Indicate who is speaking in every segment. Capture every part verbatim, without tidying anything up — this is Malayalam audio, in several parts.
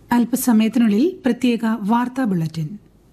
Speaker 1: അല്പസമയത്തിനുള്ളിൽ പ്രത്യേക വാർത്താ ബുള്ളറ്റിൻ.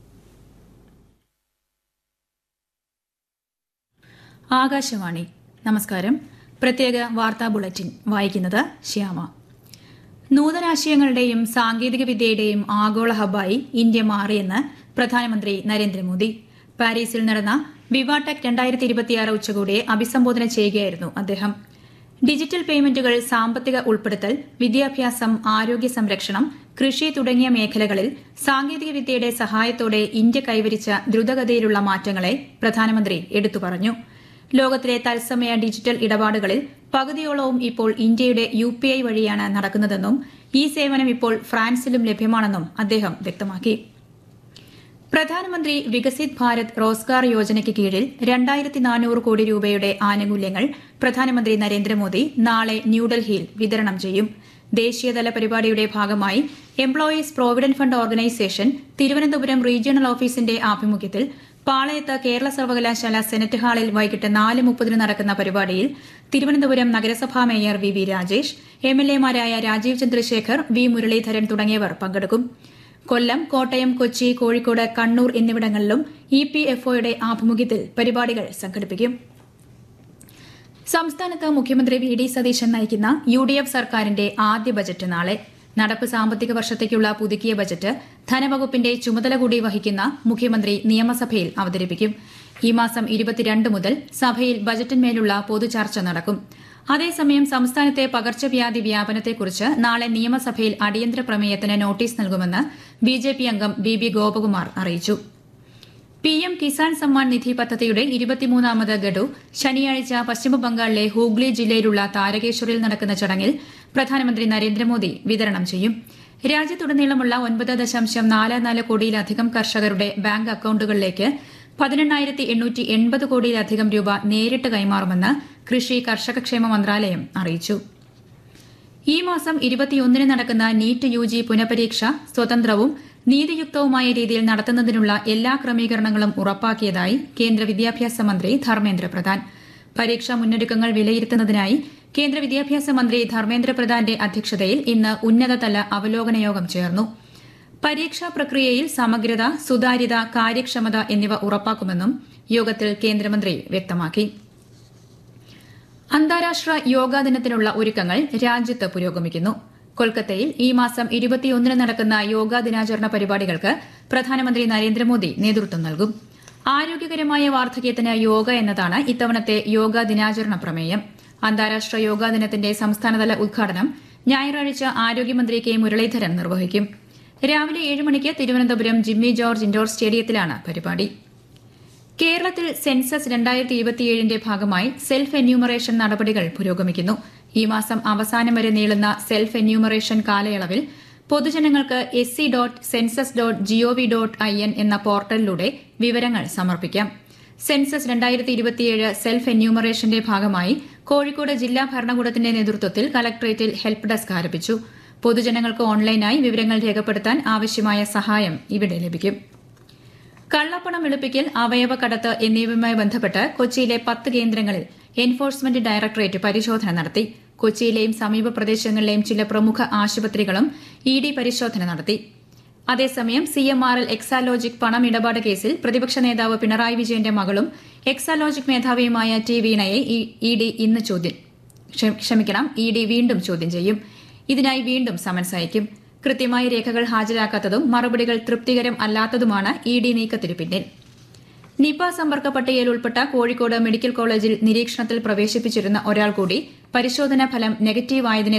Speaker 2: ആകാശവാണി. നമസ്കാരം. പ്രത്യേക വാർത്താ ബുള്ളറ്റിൻ വായിക്കുന്നത് ശ്യാമ. നൂതനാശയങ്ങളുടെയും സാങ്കേതിക വിദ്യയുടെയും ആഗോള ഹബ്ബായി ഇന്ത്യ മാറിയെന്ന് പ്രധാനമന്ത്രി നരേന്ദ്രമോദി. പാരീസിൽ നടന്ന വിവാടെക് രണ്ടായിരത്തി ഇരുപത്തിയാറ് ഉച്ചകോടിയെ അഭിസംബോധന ചെയ്യുകയായിരുന്നു അദ്ദേഹം. ഡിജിറ്റൽ പേയ്മെന്റുകൾ, സാമ്പത്തിക ഉൾപ്പെടുത്തൽ, വിദ്യാഭ്യാസം, ആരോഗ്യ സംരക്ഷണം, കൃഷി തുടങ്ങിയ മേഖലകളിൽ സാങ്കേതിക വിദ്യയുടെ സഹായത്തോടെ ഇന്ത്യ കൈവരിച്ച ദ്രുതഗതിയിലുള്ള മാറ്റങ്ങളെ പ്രധാനമന്ത്രി എടുത്തു പറഞ്ഞു. ലോകത്തിലെ തത്സമയ ഡിജിറ്റൽ ഇടപാടുകളിൽ പകുതിയോളവും ഇപ്പോൾ ഇന്ത്യയുടെ യു പി ഐ വഴിയാണ് നടക്കുന്നതെന്നും ഈ സേവനം ഇപ്പോൾ ഫ്രാൻസിലും ലഭ്യമാണെന്നും അദ്ദേഹം വ്യക്തമാക്കി. പ്രധാനമന്ത്രി വികസിത് ഭാരത് റോസ്ഗാർ യോജനയ്ക്ക് കീഴിൽ രണ്ടായിരത്തി നാനൂറ് കോടി രൂപയുടെ ആനുകൂല്യങ്ങൾ പ്രധാനമന്ത്രി നരേന്ദ്രമോദി നാളെ ന്യൂഡൽഹിയിൽ വിതരണം ചെയ്യും. ദേശീയതല പരിപാടിയുടെ ഭാഗമായി employees provident fund organisation Thiruvananthapuram regional ഓഫീസിന്റെ ആഭിമുഖ്യത്തിൽ പാളയത്ത് കേരള സർവകലാശാല സെനറ്റ് ഹാളിൽ വൈകിട്ട് നാല് മുപ്പതിന് നടക്കുന്ന പരിപാടിയിൽ തിരുവനന്തപുരം നഗരസഭാ mayor V V Rajesh, M L എമാരായ Rajeev Chandrasekhar, V Muraleedharan തുടങ്ങിയവർ പങ്കെടുക്കും. കൊല്ലം, കോട്ടയം, കൊച്ചി, കോഴിക്കോട്, കണ്ണൂർ എന്നിവിടങ്ങളിലും ഇ പി എഫ് ഒയുടെ ആഭിമുഖ്യത്തിൽ പരിപാടികൾ സംഘടിപ്പിക്കും. സംസ്ഥാനത്ത് മുഖ്യമന്ത്രി വി ഡി സതീശൻ നയിക്കുന്ന യു ഡി എഫ് സർക്കാരിന്റെ ആദ്യ ബജറ്റ് നാളെ. നടപ്പ് സാമ്പത്തിക വർഷത്തേക്കുള്ള പുതുക്കിയ ബജറ്റ് ധനവകുപ്പിന്റെ ചുമതല കൂടി വഹിക്കുന്ന മുഖ്യമന്ത്രി നിയമസഭയിൽ അവതരിപ്പിക്കും. ഈ മാസം ഇരുപത്തിരണ്ട് മുതൽ സഭയിൽ ബജറ്റിന്മേലുള്ള പൊതുചർച്ച നടക്കും. അതേസമയം സംസ്ഥാനത്തെ പകർച്ചവ്യാധി വ്യാപനത്തെക്കുറിച്ച് നാളെ നിയമസഭയിൽ അടിയന്തര പ്രമേയത്തിന് നോട്ടീസ് നൽകുമെന്ന് ബി ജെ പി അംഗം ബി ബി ഗോപകുമാർ അറിയിച്ചു. പി എം കിസാൻ സമ്മാൻ നിധി പദ്ധതിയുടെ ഇരുപത്തിമൂന്നാമത് ഗഡു ശനിയാഴ്ച പശ്ചിമബംഗാളിലെ ഹൂഗ്ലി ജില്ലയിലുള്ള താരകേശ്വറിൽ നടക്കുന്ന ചടങ്ങിൽ പ്രധാനമന്ത്രി നരേന്ദ്രമോദി വിതരണം ചെയ്യും. രാജ്യത്തുടനീളമുള്ള ഒൻപത് ദശാംശം നാല് നാല് കോടിയിലധികം കർഷകരുടെ ബാങ്ക് അക്കൌണ്ടുകളിലേക്ക് പതിനെണ്ണായിരത്തി എണ്ണൂറ്റി എൺപത് കോടിയിലധികം രൂപ നേരിട്ട് കൈമാറുമെന്ന് കൃഷി കർഷകക്ഷേമ മന്ത്രാലയം അറിയിച്ചു. ഈ മാസം ഇരുപത്തിയൊന്നിന് നടക്കുന്ന നീറ്റ് യു ജി പുനഃപരീക്ഷ സ്വതന്ത്രവും നീതിയുക്തവുമായ രീതിയിൽ നടത്തുന്നതിനുള്ള എല്ലാ ക്രമീകരണങ്ങളും ഉറപ്പാക്കിയതായി കേന്ദ്ര വിദ്യാഭ്യാസ മന്ത്രി ധർമ്മേന്ദ്ര പ്രധാൻ. പരീക്ഷാ മുന്നൊരുക്കങ്ങൾ വിലയിരുത്തുന്നതിനായി കേന്ദ്ര വിദ്യാഭ്യാസ മന്ത്രി ധർമ്മേന്ദ്ര പ്രധാന്റെ അധ്യക്ഷതയിൽ ഇന്ന് ഉന്നതതല അവലോകന യോഗം ചേർന്നു. പരീക്ഷാ പ്രക്രിയയിൽ സമഗ്രത, സുതാര്യത, കാര്യക്ഷമത എന്നിവ ഉറപ്പാക്കുമെന്നും യോഗത്തിൽ കേന്ദ്രമന്ത്രി വ്യക്തമാക്കി. അന്താരാഷ്ട്ര യോഗാ ദിനത്തിനുള്ള ഒരുക്കങ്ങൾ രാജ്യത്ത് പുരോഗമിക്കുന്നു. കൊൽക്കത്തയിൽ ഈ മാസം ഇരുപത്തിയൊന്നിന് നടക്കുന്ന യോഗാ ദിനാചരണ പരിപാടികൾക്ക് പ്രധാനമന്ത്രി നരേന്ദ്രമോദി നേതൃത്വം നൽകും. ആരോഗ്യകരമായ വാർദ്ധക്യത്തിന് യോഗ എന്നതാണ് ഇത്തവണത്തെ യോഗാ ദിനാചരണ പ്രമേയം. അന്താരാഷ്ട്ര യോഗാ ദിനത്തിന്റെ സംസ്ഥാനതല ഉദ്ഘാടനം ഞായറാഴ്ച ആരോഗ്യമന്ത്രി കെ മുരളീധരൻ നിർവഹിക്കും. രാവിലെ ഏഴ് മണിക്ക് തിരുവനന്തപുരം ജിമ്മി ജോർജ് ഇൻഡോർ സ്റ്റേഡിയത്തിലാണ് പരിപാടി. കേരളത്തിൽ സെൻസസ് രണ്ടായിരത്തി ഇരുപത്തിയേഴിന്റെ ഭാഗമായി സെൽഫ് എന്യൂമറേഷൻ നടപടികൾ പുരോഗമിക്കുന്നു. ഈ മാസം അവസാനം വരെ നീളുന്ന സെൽഫ് എന്യൂമറേഷൻ കാലയളവിൽ പൊതുജനങ്ങൾക്ക് S C dot census dot G O V dot I N എന്ന പോർട്ടലിലൂടെ വിവരങ്ങൾ സമർപ്പിക്കാം. സെൻസസ് രണ്ടായിരത്തി ഇരുപത്തിയേഴ് സെൽഫ് എന്യൂമറേഷന്റെ ഭാഗമായി കോഴിക്കോട് ജില്ലാ ഭരണകൂടത്തിന്റെ നേതൃത്വത്തിൽ കലക്ടറേറ്റിൽ ഹെൽപ്പ് ഡെസ്ക് ആരംഭിച്ചു. പൊതുജനങ്ങൾക്ക് ഓൺലൈനായി വിവരങ്ങൾ രേഖപ്പെടുത്താൻ ആവശ്യമായ സഹായം ഇവിടെ ലഭിക്കും. കള്ളപ്പണം വെളുപ്പിക്കൽ, അവയവ കടത്ത് എന്നിവയുമായി ബന്ധപ്പെട്ട് കൊച്ചിയിലെ പത്ത് കേന്ദ്രങ്ങളിൽ എൻഫോഴ്സ്മെന്റ് ഡയറക്ടറേറ്റ് പരിശോധന നടത്തി. കൊച്ചിയിലെയും സമീപ പ്രദേശങ്ങളിലെയും ചില പ്രമുഖ ആശുപത്രികളും ഇ ഡി പരിശോധന നടത്തി. അതേസമയം C M R L Exalogic പണമിടപാട് കേസിൽ പ്രതിപക്ഷ നേതാവ് പിണറായി വിജയന്റെ മകളും എക്സാലോജിക് മേധാവിയുമായ ടി വീണയെ ഇ ഡി ഇന്ന് ചോദ്യം ക്ഷമിക്കണം ഇ ഡി വീണ്ടും ചോദ്യം ചെയ്യും. ഇതിനായി വീണ്ടും സമൻസ് അയക്കും. കൃത്യമായി രേഖകൾ ഹാജരാക്കാത്തതും മറുപടികൾ തൃപ്തികരം അല്ലാത്തതുമാണ് ഇ ഡി നീക്കത്തിനു പിന്നിൽ. നിപ സമ്പർക്ക പട്ടികയിൽ ഉൾപ്പെട്ട കോഴിക്കോട് മെഡിക്കൽ കോളേജിൽ നിരീക്ഷണത്തിൽ പ്രവേശിപ്പിച്ചിരുന്ന ഒരാൾ കൂടി പരിശോധനാ ഫലം നെഗറ്റീവ് ആയതിനെ